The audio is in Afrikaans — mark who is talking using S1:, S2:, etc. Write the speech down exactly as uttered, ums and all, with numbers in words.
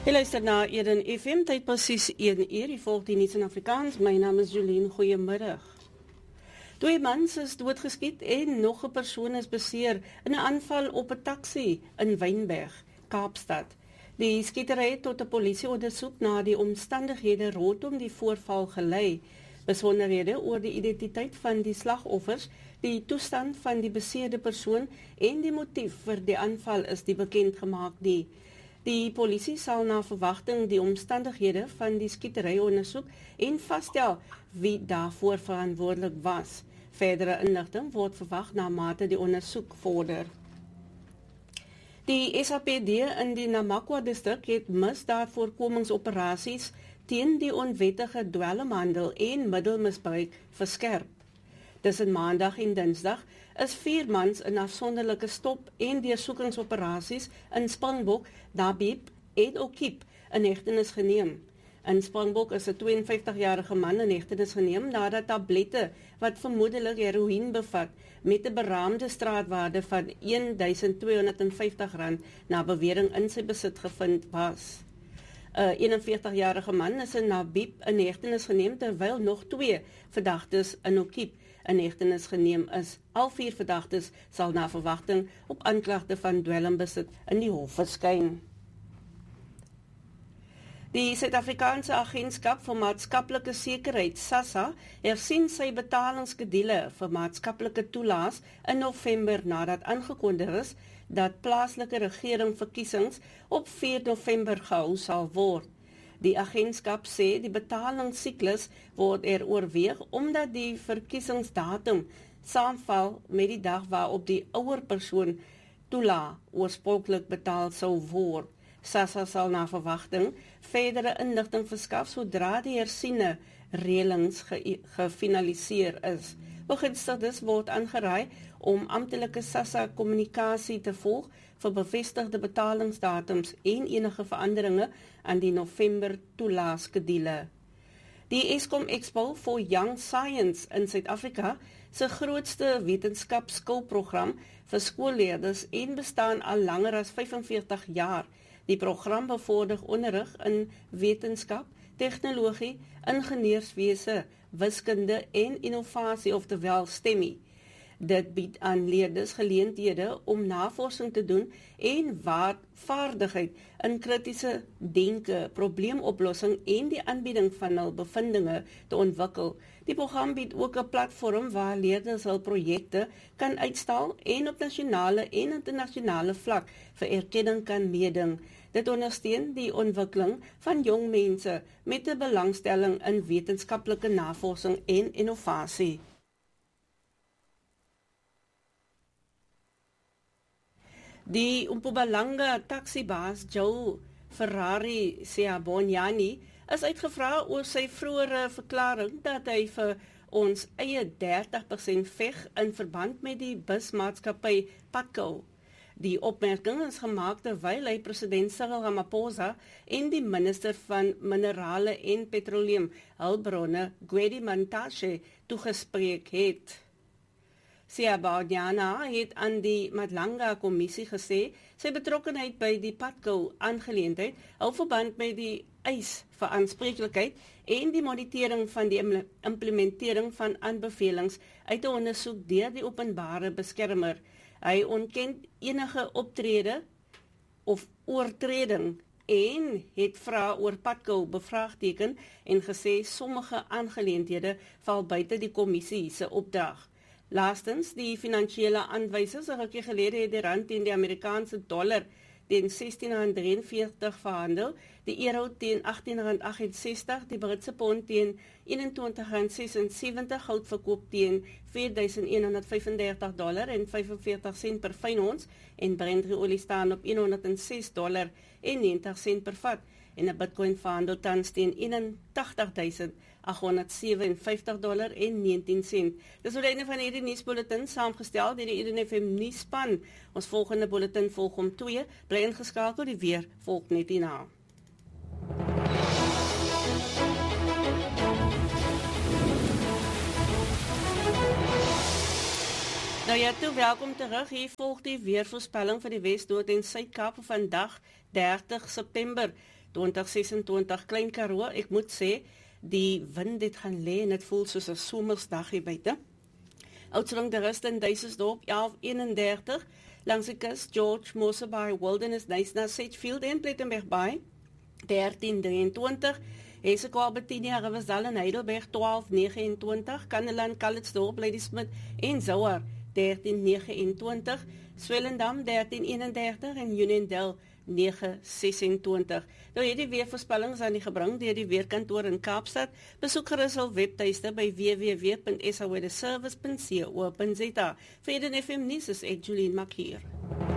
S1: Jy luister na Eden F M, tyd presies een uur, jy volg die nuus in Afrikaans. My naam is Jolien, goeiemiddag. Twee mans is doodgeskiet en nog 'n persoon is beseer in 'n aanval op 'n taxi in Wynberg, Kaapstad. Die skietery het tot 'n polisieondersoek na die omstandighede rondom die voorval gelei. Besonderhede oor die identiteit van die slagoffers, die toestand van die beseerde persoon en die motief vir die aanval is nie bekend gemaak nie. Die polisie sal na verwagting die omstandighede van die skietery ondersoek en vasstel wie daarvoor verantwoordelik was. Verdere inligting word verwag na mate die ondersoek vorder. Die S A P D in die Namakwa distrik het misdaadvoorkomingsoperasies teen die onwettige dwelmhandel en middelmisbruik verskerp. Tussen maandag en dinsdag is vier mans in afsonderlike stop- en deursoekingsoperasies in Springbok, Nabeep en Okiep in hegtenis geneem. In Springbok is 'n twee en vyftig-jarige man in hegtenis geneem nadat tablette wat vermoedelik heroïne bevat met 'n beraamde straatwaarde van een duisend tweehonderd en vyftig rand na bewering in sy besit gevind was. 'n eenenveertig-jarige man is in Nabeep in hegtenis geneem terwyl nog twee verdagtes in Okiep in hegtenis geneem is. Al vier verdagtes sal na verwagting op aanklagte van dwelmbesit in die hof verskyn. Die Suid-Afrikaanse Agentskap vir Maatskaplike Sekerheid, SASSA, hersien sy betalingsskedule vir maatskaplike toelaas in November nadat aangekondig is dat plaaslike regeringverkiesings op vier November gehou sal word. Die agentskap sê die betalingssiklus word er oorweeg omdat die verkiesingsdatum saamval met die dag waarop die ouer persoon toelaas oorspronklik betaal sou word. SASSA sal na verwagting verdere inligting verskaf sodra die hersiene reëlings ge gefinaliseer is. Begunstigdes word aangeraai om amptelike SASSA kommunikasie te volg vir bevestigde betalingsdatums en enige veranderinge aan die November toelaasskedule. Die Eskom Expo for Young Science in Suid-Afrika se grootste wetenskapsskoolprogram vir skoolleerders en bestaan al langer as vyfenveertig jaar. Die program bevorder onderrig in wetenskap, tegnologie, ingenieurswese, wiskunde en innovasie, oftewel STEMI. Dit bied aan leerders geleenthede om navorsing te doen en vaardigheid in kritiese denke, probleemoplossing en die aanbieding van hul bevindinge te ontwikkel. Die program bied ook 'n platform waar leerders hul projekte kan uitstal en op nasionale en internasionale vlak vir erkenning kan meeding. Dit ondersteun die ontwikkeling van jong mense met 'n belangstelling in wetenskaplike navorsing en innovasie. Die Mpumalanga taxibaas Joe Ferrari Seabonyani is uitgevra oor sy vroeëre verklaring dat hy vir ons eie dertig persent veg in verband met die busmaatskappy Patco. Die opmerking is gemaak terwyl hy president Cyril Ramaphosa en die minister van Minerale en Petroleum Hulpbronne Gwedi Mantashe toegespreek het. Seabanyana het aan die Madlanga kommissie gesê sy betrokkenheid by die Patco aangeleentheid hou verband met die eis vir aanspreeklikheid en die monitering van die implementering van aanbevelings uit 'n ondersoek deur die openbare beskermer. Hy ontken enige optrede of oortreding en het vra oor Patco bevraagteken en gesê sommige aangeleenthede val buite die kommissie se opdrag. Laastens, die finansiële aanwysers, 'n rukkie gelede het die rand teen die Amerikaanse dollar teen sestien rand drieënveertig verhandel, die euro teen agttien rand agt en sestig, die Britse pond teen eenentwintig rand ses en sewentig, goud verkoop teen vier duisend een honderd vyfendertig dollar en vyfenveertig sent per fyn ons en Brent-olie staan op honderd en ses dollar en negentig sent per vat en 'n Bitcoin verhandel tans teen eenentagtig duisend agthonderd sewenvyftig dollar en negentien sent. Dis oor die einde van hierdie nuusbulletin saamgestel deur die Eden F M nuusspan. Ons volgende bulletin volg om twee. Bly ingeskakel, die weer volg net hierna. Nou ja, toe welkom terug. Hier volg die weervoorspelling vir die Wes-, Noord- en Suid-Kaap vir vandag dertig September twintig sesentwintig. Klein Karoo, ek moet sê, die wind het gaan lê en dit voel soos 'n somersdag hier buite. Oudtshoorn, de Rust en Duisensdorp elf eenendertig, langs die kus George, Mosselbaai, Wilderness, Knysna, Sedgefield en Plettenberg Bay dertien drieëntwintig, Hesekwa, Betinia, Riversdal en Heidelberg twaalf negenentwintig, Kanneland, Calitzdorp, Ladysmith en Zouar dertien negenentwintig, Swellendam dertien eenendertig en Uniondale negen sesentwintig. Nou hierdie weervoorspellings aan die gebring deur die weerkantoor in Kaapstad. Besoek gerus hul webtuiste by w w w punt s a weatherservice punt co punt za. Vir die F M nuus is ek Julie Makier.